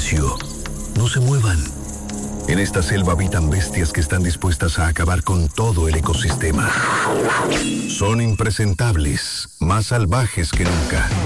silencio. No se muevan. En esta selva habitan bestias que están dispuestas a acabar con todo el ecosistema. Son impresentables, más salvajes que nunca.